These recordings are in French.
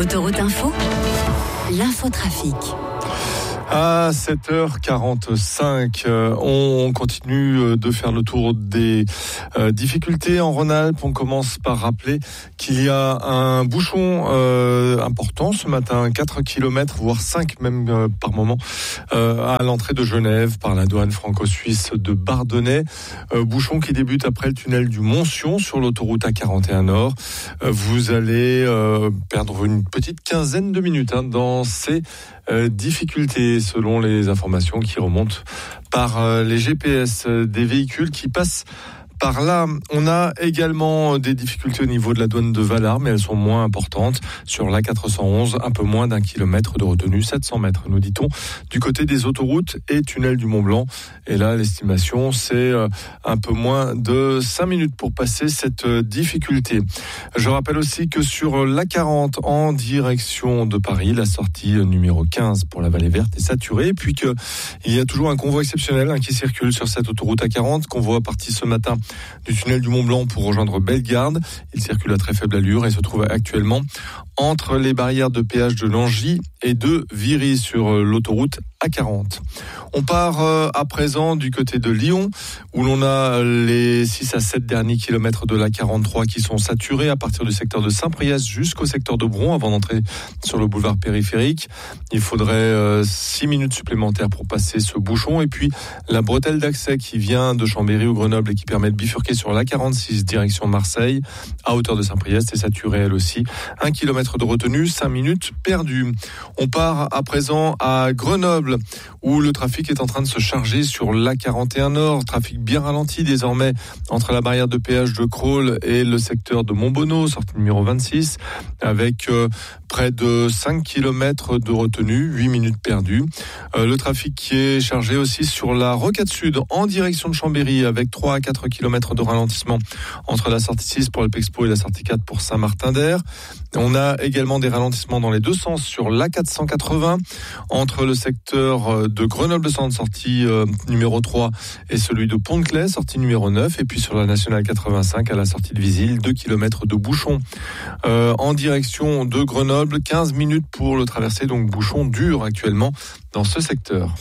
Autoroute Info, l'infotrafic. À 7h45, on continue de faire le tour des difficultés en Rhône-Alpes. On commence par rappeler qu'il y a un bouchon important ce matin, 4 km, voire 5 même par moment, à l'entrée de Genève par la douane franco-suisse de Bardonnay. Bouchon qui débute après le tunnel du Montsion sur l'autoroute A41 Nord. Vous allez perdre une petite quinzaine de minutes dans ces difficultés selon les informations qui remontent par les GPS des véhicules qui passent par là. On a également des difficultés au niveau de la douane de Valar, mais elles sont moins importantes. Sur l'A411, un peu moins d'un kilomètre de retenue, 700 mètres, nous dit-on, du côté des autoroutes et tunnels du Mont-Blanc. Et là, l'estimation, c'est un peu moins de 5 minutes pour passer cette difficulté. Je rappelle aussi que sur l'A40 en direction de Paris, la sortie numéro 15 pour la Vallée Verte est saturée, puis qu'il y a toujours un convoi exceptionnel qui circule sur cette autoroute A40, convoi parti ce matin du tunnel du Mont-Blanc pour rejoindre Bellegarde. Il circule à très faible allure et se trouve actuellement entre les barrières de péage de Langy et de Viry sur l'autoroute A40. On part à présent du côté de Lyon, où l'on a les 6 à 7 derniers kilomètres de l'A43 qui sont saturés à partir du secteur de Saint-Priest jusqu'au secteur de Bron avant d'entrer sur le boulevard périphérique. Il faudrait 6 minutes supplémentaires pour passer ce bouchon. Et puis la bretelle d'accès qui vient de Chambéry ou Grenoble et qui permet de bifurquer sur l'A46 direction Marseille à hauteur de Saint-Priest est saturée elle aussi. 1 kilomètre de retenue, 5 minutes perdues. On part à présent à Grenoble, où le trafic est en train de se charger sur l'A41 Nord. Trafic bien ralenti désormais entre la barrière de péage de Crolles et le secteur de Montbonneau, sortie numéro 26, avec près de 5 km de retenue, 8 minutes perdues. Le trafic qui est chargé aussi sur la rocade sud en direction de Chambéry, avec 3 à 4 km de ralentissement entre la sortie 6 pour l'Alpexpo et la sortie 4 pour Saint-Martin-d'Air. On a également des ralentissements dans les deux sens sur l'A480 entre le secteur de Grenoble-Centre, sortie numéro 3, et celui de Pont-de-Claix, sortie numéro 9, et puis sur la nationale 85 à la sortie de Visil, 2 km de bouchon. En direction de Grenoble, 15 minutes pour le traverser, donc bouchon dur actuellement dans ce secteur.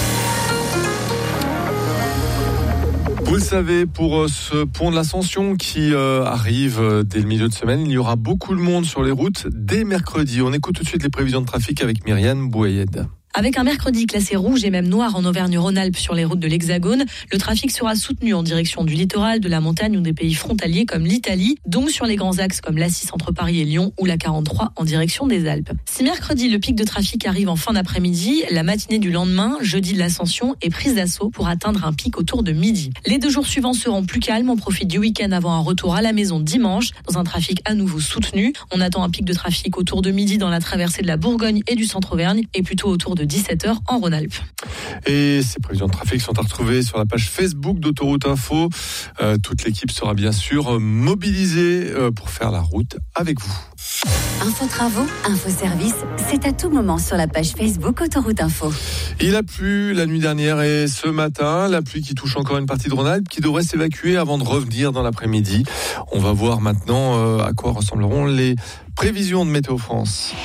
Vous le savez, pour ce pont de l'Ascension qui arrive dès le milieu de semaine, il y aura beaucoup de monde sur les routes dès mercredi. On écoute tout de suite les prévisions de trafic avec Myriam Bouayed. Avec un mercredi classé rouge et même noir en Auvergne-Rhône-Alpes sur les routes de l'Hexagone, le trafic sera soutenu en direction du littoral, de la montagne ou des pays frontaliers comme l'Italie, donc sur les grands axes comme l'A6 entre Paris et Lyon ou la 43 en direction des Alpes. Si mercredi, le pic de trafic arrive en fin d'après-midi, la matinée du lendemain, jeudi de l'Ascension, est prise d'assaut pour atteindre un pic autour de midi. Les 2 jours suivants seront plus calmes, on profite du week-end avant un retour à la maison dimanche, dans un trafic à nouveau soutenu. On attend un pic de trafic autour de midi dans la traversée de la Bourgogne et du centre-Auvergne et plutôt autour de 17h en Rhône-Alpes. Et ces prévisions de trafic sont à retrouver sur la page Facebook d'Autoroute Info. Toute l'équipe sera bien sûr mobilisée pour faire la route avec vous. Info travaux, info service, c'est à tout moment sur la page Facebook Autoroute Info. Il a plu la nuit dernière et ce matin, la pluie qui touche encore une partie de Rhône-Alpes qui devrait s'évacuer avant de revenir dans l'après-midi. On va voir maintenant à quoi ressembleront les prévisions de Météo France.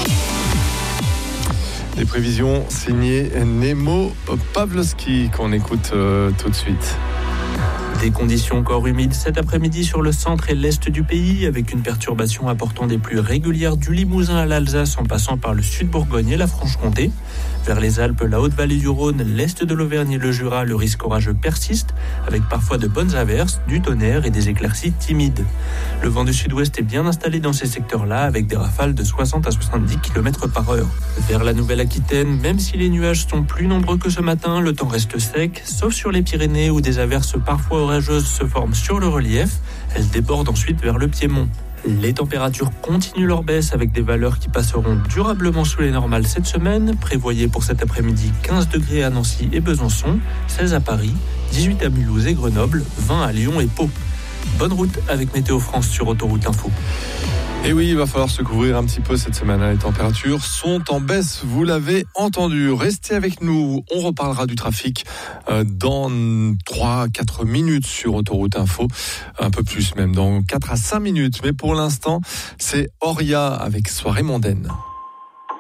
Les prévisions signées Nemo Pavlovski qu'on écoute tout de suite. Des conditions encore humides cet après-midi sur le centre et l'est du pays, avec une perturbation apportant des pluies régulières du Limousin à l'Alsace en passant par le sud-Bourgogne et la Franche-Comté. Vers les Alpes, la Haute-Vallée du Rhône, l'est de l'Auvergne et le Jura, le risque orageux persiste, avec parfois de bonnes averses, du tonnerre et des éclaircies timides. Le vent du sud-ouest est bien installé dans ces secteurs-là, avec des rafales de 60 à 70 km/h. Vers la Nouvelle-Aquitaine, même si les nuages sont plus nombreux que ce matin, le temps reste sec, sauf sur les Pyrénées où des averses parfois orageuses se forment sur le relief. Elles débordent ensuite vers le Piémont. Les températures continuent leur baisse avec des valeurs qui passeront durablement sous les normales cette semaine. Prévoyez pour cet après-midi 15 degrés à Nancy et Besançon, 16 à Paris, 18 à Mulhouse et Grenoble, 20 à Lyon et Pau. Bonne route avec Météo France sur Autoroute Info. Et oui, il va falloir se couvrir un petit peu cette semaine. Les températures sont en baisse, vous l'avez entendu. Restez avec nous, on reparlera du trafic dans 3-4 minutes sur Autoroute Info. Un peu plus même, dans 4 à 5 minutes. Mais pour l'instant, c'est Oria avec Soirée mondaine.